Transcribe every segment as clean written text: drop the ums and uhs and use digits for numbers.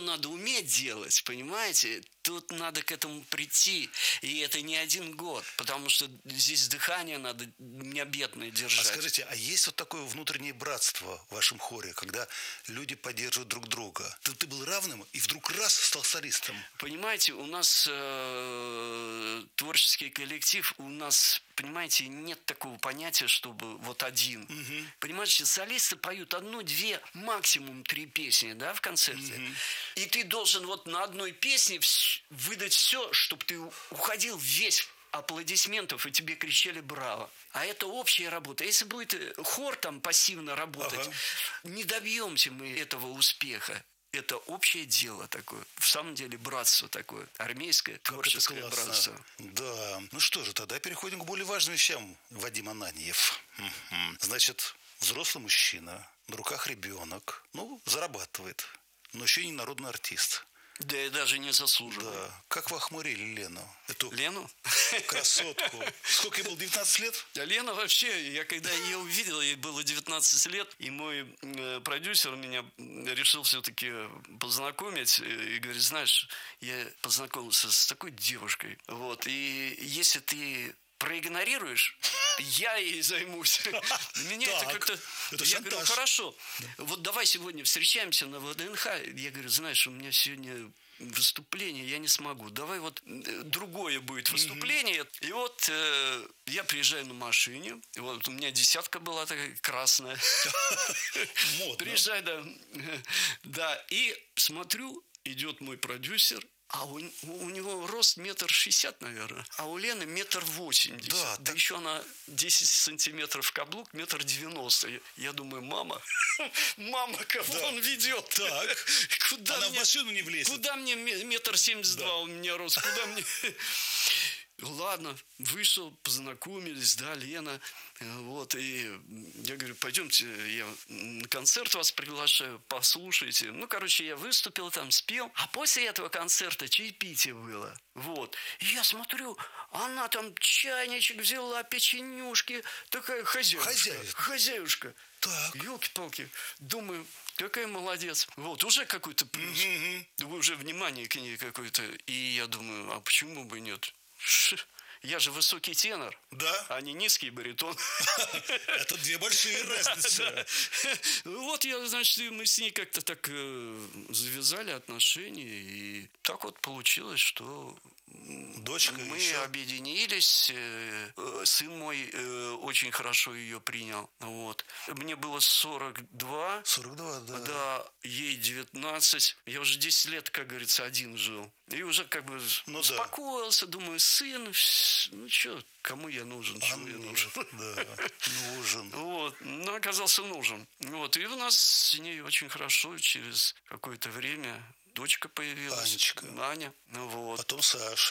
надо уметь делать, понимаете? Тут надо к этому прийти. И это не 1 год, потому что здесь дыхание надо необъятное А держать. скажите, а есть вот такое внутреннее братство в вашем хоре, когда люди поддерживают друг друга? Ты был равным и вдруг раз стал солистом. Понимаете, у нас творческий коллектив, у нас, понимаете, нет такого понятия, чтобы вот один. Понимаете, солисты поют 1, 2, максимум 3 песни, да, в концерте. И ты должен вот на одной песне выдать все, чтобы ты уходил весь аплодисментов, и тебе кричали «Браво!». А это общая работа. Если будет хор там пассивно работать, не добьемся мы этого успеха. Это общее дело такое. В самом деле братство такое. Армейское, творческое братство. Да. Ну что же, тогда переходим к более важным вещам. Вадим Ананьев. Значит, взрослый мужчина, на руках ребенок. Ну, зарабатывает. Но еще и не народный артист. Да я даже не заслуживаю. Да. Как вы охмурили Лену? Эту Лену? Красотку. Сколько ей было? 19 лет? А Лена вообще, я когда ее увидел, ей было 19 лет, и мой продюсер меня решил все-таки познакомить, и говорит, знаешь, я познакомился с такой девушкой, вот, и если ты проигнорируешь, я ей займусь. Меня это как-то... Я говорю, хорошо, вот давай сегодня встречаемся на ВДНХ. Я говорю, знаешь, у меня сегодня выступление, я не смогу. Давай вот другое будет выступление. И вот я приезжаю на машине. Вот у меня 10 была такая красная. Приезжаю, да. Да, и смотрю, идет мой продюсер. А у него рост 1,60 м, наверное. А у Лены 1,80 м. Да, да еще она 10 сантиметров каблук, 1,90 м. Я думаю, мама, кого он ведет? Так. Куда она в машину не влезет. Куда мне 1,72 м у меня рост? Куда мне... Ладно, вышел, познакомились, да, Лена. Вот, и я говорю, пойдемте, я на концерт вас приглашаю, послушайте. Ну, короче, я выступил там, спел. А после этого концерта чаепитие было. Вот. И я смотрю, она там чайничек взяла, печенюшки. Такая хозяюшка. Так. Ёлки-палки. Думаю, какая молодец. Вот, уже какой-то плюс. Уже внимание к ней какое-то. И я думаю, а почему бы нет? Я же высокий тенор, да? А не низкий баритон. Это 2 большие разницы. Вот я, значит, мы с ней как-то так завязали отношения. И так вот получилось, что дочка мы еще... объединились. Сын мой очень хорошо ее принял. Вот. Мне было 42. 42, да. Да, ей 19. Я уже 10 лет, как говорится, один жил. И уже как бы успокоился. Думаю, сын, ну что, кому я нужен? Чему я нужен? Да, нужен. Вот, но оказался нужен. Вот, и у нас с ней очень хорошо через какое-то время дочка появилась. Анечка. Аня. Вот. Потом Саша.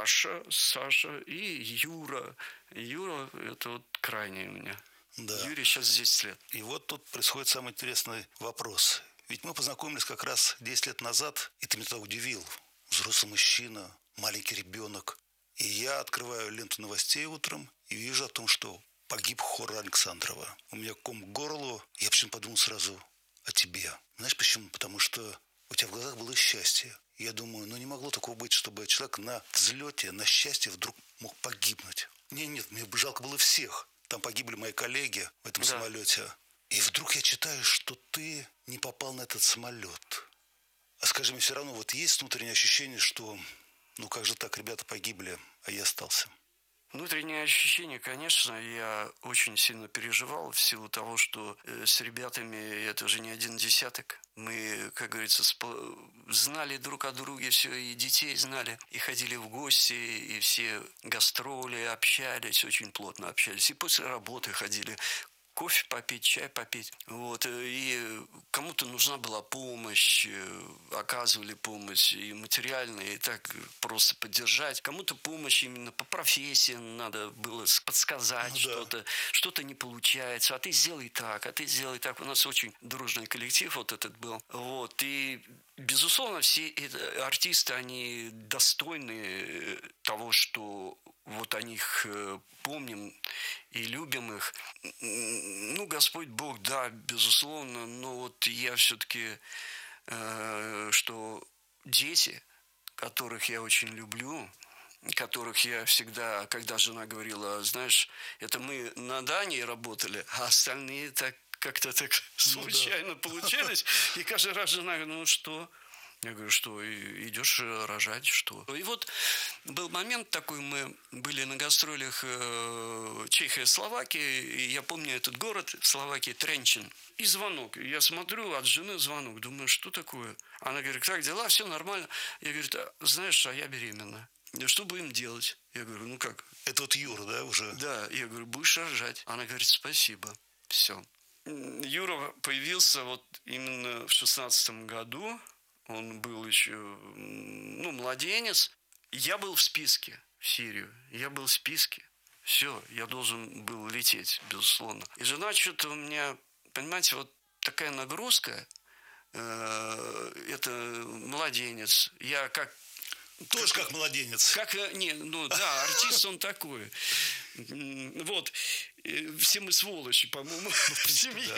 Саша и Юра. Юра, это вот крайний у меня. Да. Юре сейчас 10 лет. И вот тут происходит самый интересный вопрос. Ведь мы познакомились как раз 10 лет назад, и ты меня тогда удивил. Взрослый мужчина, маленький ребенок. И я открываю ленту новостей утром и вижу о том, что погиб хор Александрова. У меня ком к горлу. Я почему-то подумал сразу о тебе. Знаешь почему? Потому что у тебя в глазах было счастье. Я думаю, ну не могло такого быть, чтобы человек на взлете, на счастье вдруг мог погибнуть. Нет, мне жалко было всех. Там погибли мои коллеги в этом самолете. И вдруг я читаю, что ты не попал на этот самолет. А скажи мне, все равно вот есть внутреннее ощущение, что ну как же так, ребята погибли, а я остался? Внутреннее ощущение, конечно, я очень сильно переживал в силу того, что с ребятами это уже не 1 десяток. Мы, как говорится, знали друг о друге все, и детей знали, и ходили в гости, и все гастроли, общались, очень плотно общались. И после работы ходили кофе попить, чай попить. Вот. И кому-то нужна была помощь, оказывали помощь и материальную, и так просто поддержать. Кому-то помощь именно по профессии надо было подсказать что-то. Что-то не получается, а ты сделай так, а ты сделай так. У нас очень дружный коллектив вот этот был. Вот. И безусловно, все артисты, они достойны того, что вот о них помним и любим их. Ну, Господь Бог, да, безусловно, но вот я все-таки что дети, которых я очень люблю, которых я всегда, когда жена говорила, знаешь, это мы на Дании работали, а остальные так как-то так случайно получились. И каждый раз жена говорит, ну что? Я говорю, что идешь рожать, что? И вот был момент такой, мы были на гастролях Чехия, Словакия, и я помню этот город, Словакия, Тренчин. И звонок. Я смотрю, от жены звонок. Думаю, что такое? Она говорит, как дела? Все нормально. Я говорю, знаешь, а я беременна. Что будем делать? Я говорю, ну как? Это вот Юра, да, уже? Да, я говорю, будешь рожать. Она говорит, спасибо. Все. Юра появился вот именно в 16 году. Он был еще, младенец. Я был в списке в Сирию. Я был в списке. Все, я должен был лететь, безусловно. И жена что-то у меня, понимаете, вот такая нагрузка. Это младенец. Я как... Тоже как младенец. Артист он такой. Вот. Все мы сволочи, по-моему, в семье.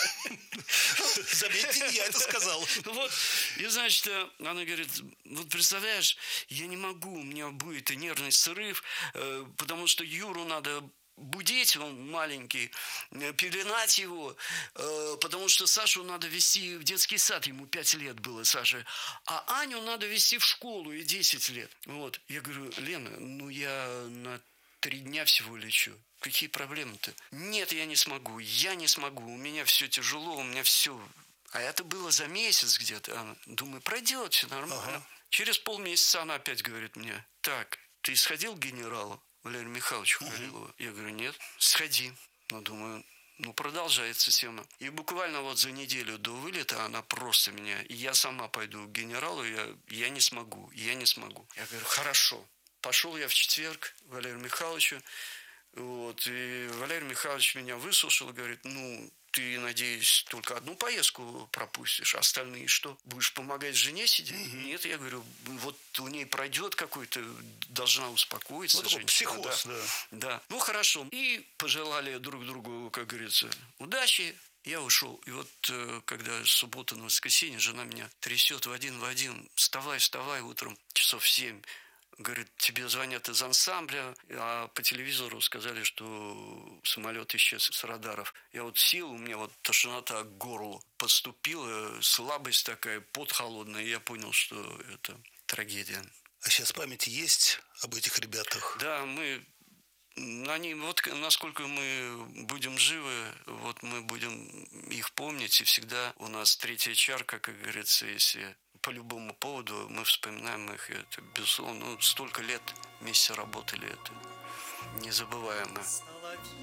Заметьте, не я это сказал. Вот. И, значит, она говорит, вот представляешь, я не могу, у меня будет и нервный срыв, потому что Юру надо будить, он маленький, пеленать его, потому что Сашу надо везти в детский сад, ему 5 лет было, Саше, а Аню надо везти в школу, и 10 лет. Вот. Я говорю, Лена, я на 3 дня всего лечу. Какие проблемы-то? Нет, я не смогу, у меня все тяжело, у меня все... А это было за месяц где-то. Думаю, пройдет, все нормально. Ага. Через полмесяца она опять говорит мне, так, ты сходил к генералу Валерию Михайловичу Горелову? Я говорю, нет, сходи. Думаю, продолжается тема. И буквально вот за неделю до вылета она просто меня, и я сама пойду к генералу, я не смогу. Я говорю, хорошо. Пошел я в четверг к Валерию Михайловичу, вот, и Валерий Михайлович меня выслушал, говорит, ты, надеюсь, только одну поездку пропустишь, а остальные что? Будешь помогать жене сидеть? Нет, я говорю, вот у ней пройдет какой-то, должна успокоиться женщина. Психоз, да. Хорошо. И пожелали друг другу, как говорится, удачи. Я ушел. И вот, когда суббота на воскресенье, жена меня трясет Вадим, вставай утром, часов 7. Говорит, тебе звонят из ансамбля, а по телевизору сказали, что самолет исчез с радаров. Я вот сел, у меня вот тошнота к горлу подступила, слабость такая, пот холодный, и я понял, что это трагедия. А сейчас память есть об этих ребятах? Да, они, вот насколько мы будем живы, вот мы будем их помнить, и всегда у нас третья чарка, как говорится, если... По любому поводу мы вспоминаем их, это, безусловно, столько лет вместе работали, это незабываемо.